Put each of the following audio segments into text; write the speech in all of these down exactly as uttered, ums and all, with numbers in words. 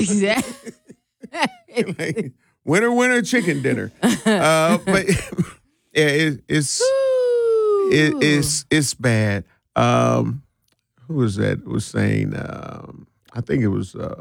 Exactly. Like, winner, winner, chicken dinner. Uh, but yeah, it, it's it, it's it's bad. Um, who was that? Was saying? Um, I think it was uh,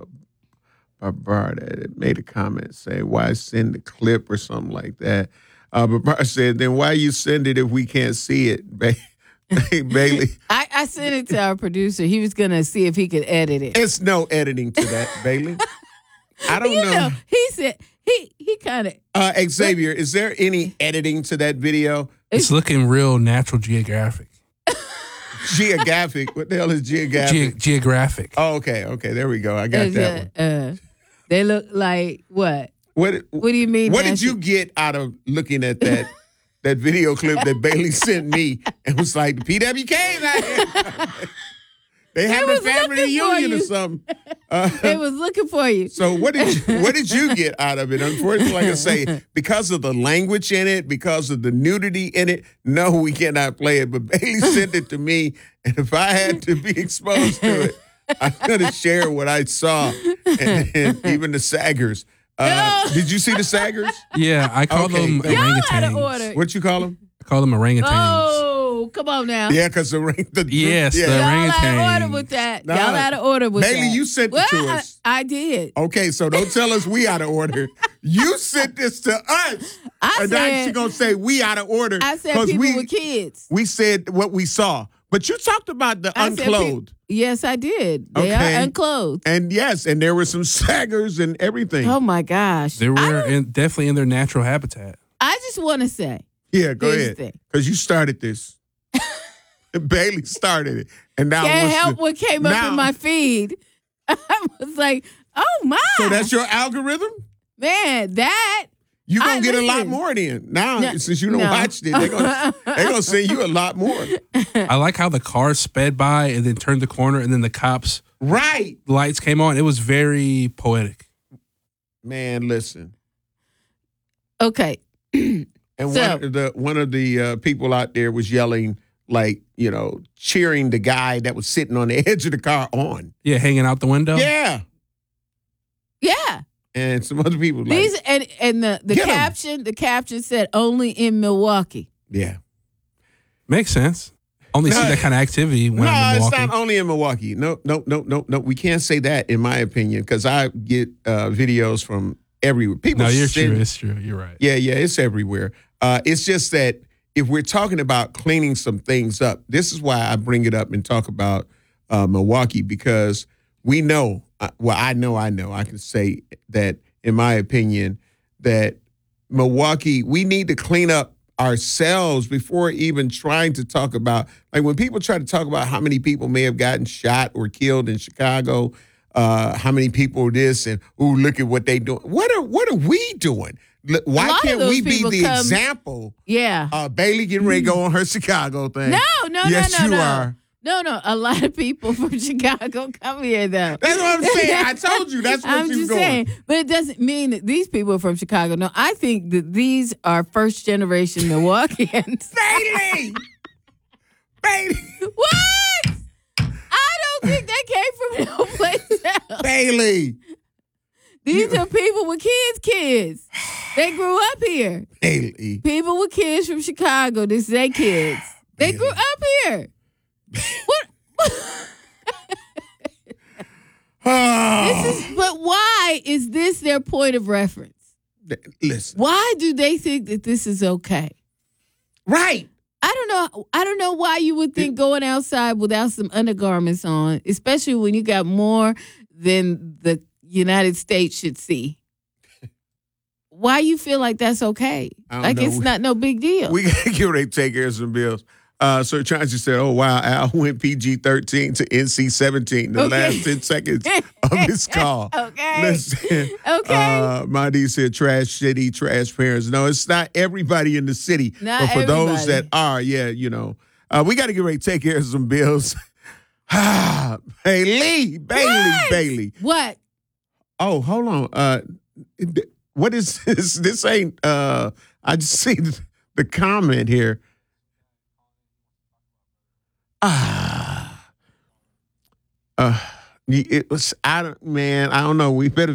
Barbara that made a comment saying, "Why send the clip or something like that?" Uh, but Barbara said, "Then why you send it if we can't see it, ba- Bailey?" I, I sent it to our producer. He was gonna see if he could edit it. It's no editing to that, Bailey. I don't you know. know. He said he he kind of. Uh, Xavier, is there any editing to that video? It's looking real Natural Geographic. Geographic. What the hell is geographic? Ge- geographic. Oh, okay, okay. There we go. I got that one. Uh, they look like what? What? What do you mean? What Nancy? did you get out of looking at that that video clip that Bailey sent me? And was like, the P W K's out here. They had a was family looking for reunion or you. something. Uh, They was looking for you. So what did you, what did you get out of it? Unfortunately, like I say, because of the language in it, because of the nudity in it, no, we cannot play it. But Bailey sent it to me, and if I had to be exposed to it, I'm gonna share what I saw, and, and even the saggers. Uh, No. Did you see the saggers? Yeah, I call Okay, them thank you. Y'all out of orangutans. order. What you call them? I call them orangutans. Oh, come on now. Yeah, because the ring. The, Yes, yeah. the Y'all out of orangutans. order with that. Nah. Y'all out of order with Bailey, that. you sent it well, to us. I, I did. Okay, so don't tell us we out of order. You sent this to us. I and now said- she gonna say we out of order. I said 'cause people we, with kids. We said what we saw. But you talked about the I said unclothed. peop- yes, I did. They Okay. are unclothed. And yes, and there were some saggers and everything. Oh my gosh. They I, were don't- in, definitely in their natural habitat. I just want to say, Yeah, go here's the ahead. thing. Because you started this. Bailey started it. And now can't what's help the- what came up now- in my feed. I was like, oh my. So that's your algorithm? Man, that. You're I- going to get a lot listen. more then. Now, No, since you don't no. watch it, they're going they gonna send you a lot more. I like how the car sped by and then turned the corner and then the cops' Right. lights came on. It was very poetic. Man, listen. Okay. And So- one of the one of the uh, people out there was yelling, like, you know, cheering the guy that was sitting on the edge of the car on. Yeah, hanging out the window. Yeah. Yeah. And some other people like, These and and the, the Get 'em. caption, the caption said only in Milwaukee. yeah. Makes sense. Only No. see that kind of activity when No, I'm in it's Milwaukee. not only in Milwaukee. No, no, no, no, no. We can't say that, in my opinion, because I get uh, videos from everywhere. People No, you're send- true. It's true. You're right. Yeah, yeah, it's everywhere. Uh, it's just that if we're talking about cleaning some things up, this is why I bring it up and talk about uh, Milwaukee, because we know, uh, well, I know, I know, I can say that, in my opinion, that Milwaukee, we need to clean up ourselves before even trying to talk about, like when people try to talk about how many people may have gotten shot or killed in Chicago, uh, how many people this, and ooh, look at what they doing. What are what are we doing? L- A Why lot of can't those we be people the come- example? Yeah. Uh, Bailey getting ready to go on her Chicago thing. No, no, yes, no, no, you no. are. No, no. A lot of people from Chicago come here, though. That's what I'm saying. I told you. That's where I'm she's just going. saying, but it doesn't mean that these people are from Chicago. No, I think that these are first generation Milwaukeeans. Bailey! Bailey! What? I don't think they came from no place else. Bailey! These are people with kids, kids. They grew up here. Bailey. People with kids from Chicago. This is their kids. They grew up here. What? Oh. This is, but why is this their point of reference? Listen. Why do they think that this is okay? Right. I don't know. I don't know why you would think going outside without some undergarments on, especially when you got more than the United States should see. Why you feel like that's okay? I don't Like know. it's not no big deal. We got to get ready to take care of some bills. Uh, Sir Chauncey said, oh, wow, Al went P G thirteen to N C seventeen the Okay. last ten seconds of his call. Okay. Listen, Okay. Uh, Mondi said, trash city, trash parents. No, it's not everybody in the city. Not but for those everybody. that are, yeah, you know, uh, we got to get ready to take care of some bills. Ah, Bailey, Bailey, What? Bailey. What? Oh, hold on. Uh, th- what is this? This ain't, uh, I just see the, the comment here. Ah, uh, it was. I don't, man. I don't know. We better